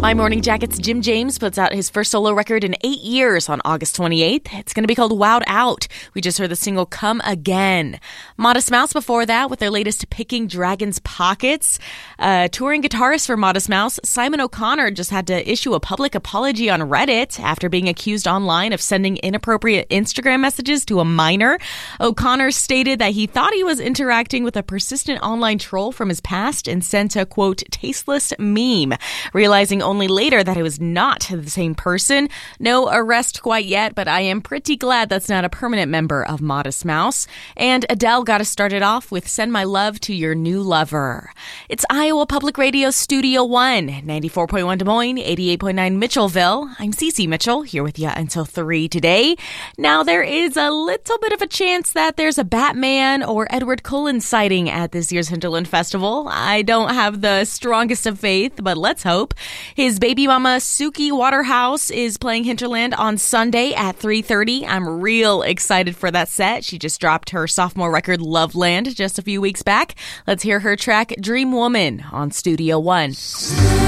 My Morning Jacket's Jim James puts out his first solo record in 8 years on August 28th. It's going to be called Wowed Out. We just heard the single Come Again. Modest Mouse before that with their latest Picking Dragon's Pockets. Touring guitarist for Modest Mouse, Simon O'Connor just had to issue a public apology on Reddit after being accused online of sending inappropriate Instagram messages to a minor. O'Connor stated that he thought he was interacting with a persistent online troll from his past and sent a, quote, tasteless meme, realizing only later that it was not the same person. No arrest quite yet, but I am pretty glad that's not a permanent member of Modest Mouse. And Adele got us started off with Send My Love to Your New Lover. It's Iowa Public Radio Studio One, 94.1 Des Moines, 88.9 Mitchellville. I'm Cece Mitchell, here with you until 3 today. Now, there is a little bit of a chance that there's a Batman or Edward Cullen sighting at this year's Hinterland Festival. I don't have the strongest of faith, but let's hope. His baby mama, Suki Waterhouse, is playing Hinterland on Sunday at 3:30. I'm real excited for that set. She just dropped her sophomore record, Loveland, just a few weeks back. Let's hear her track, Dream Woman, on Studio One.